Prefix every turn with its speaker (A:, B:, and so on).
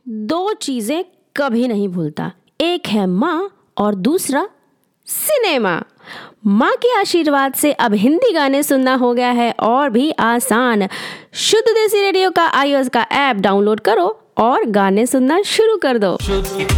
A: दो चीजें कभी नहीं भूलता, एक है माँ और दूसरा सिनेमा। माँ के आशीर्वाद से अब हिंदी गाने सुनना हो गया है और भी आसान। शुद्ध देसी रेडियो का iOS का ऐप डाउनलोड करो और गाने सुनना शुरू कर दो।